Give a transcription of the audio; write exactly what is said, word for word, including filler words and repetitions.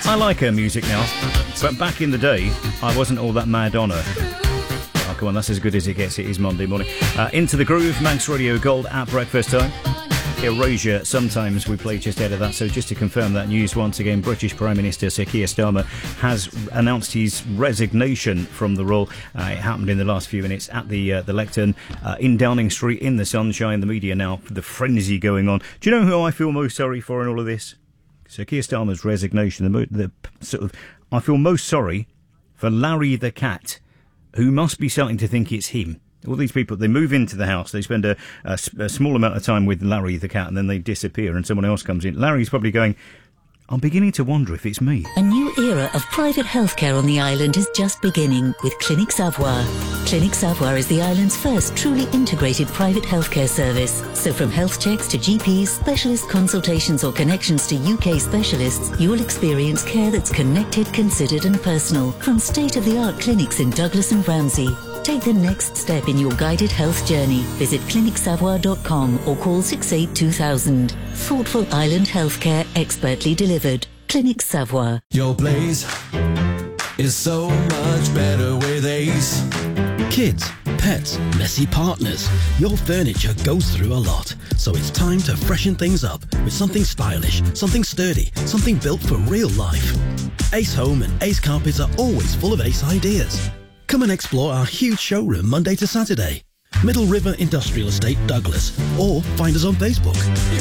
I like her music now, but back in the day, I wasn't all that mad on her. Oh, come on, that's as good as it gets. It is Monday morning. Uh, Into the Groove, Manx Radio Gold at breakfast time. Erasure, sometimes we play just out of that. So just to confirm that news once again, British Prime Minister Sir Keir Starmer has announced his resignation from the role. Uh, it happened in the last few minutes at the uh, the lectern uh, in Downing Street in the sunshine. The media now, the frenzy going on. Do you know who I feel most sorry for in all of this? Sir Keir Starmer's resignation. The, mo- the sort of, I feel most sorry for Larry the cat, who must be starting to think it's him. All these people, they move into the house, they spend a, a, a small amount of time with Larry the cat, and then they disappear and someone else comes in. Larry's probably going, I'm beginning to wonder if it's me. A new era of private healthcare on the island is just beginning with Clinic Savoir. Clinic Savoir is the island's first truly integrated private healthcare service. So from health checks to G Ps, specialist consultations or connections to U K specialists, you'll experience care that's connected, considered and personal from state-of-the-art clinics in Douglas and Ramsey. Take the next step in your guided health journey. Visit clinic savoir dot com or call six eight two thousand. Thoughtful island healthcare, expertly delivered. Clinic Savoir. Your place is so much better with Ace. Kids, pets, messy partners. Your furniture goes through a lot, so it's time to freshen things up with something stylish, something sturdy, something built for real life. Ace Home and Ace Carpets are always full of Ace ideas. Come and explore our huge showroom Monday to Saturday. Middle River Industrial Estate, Douglas, or find us on Facebook.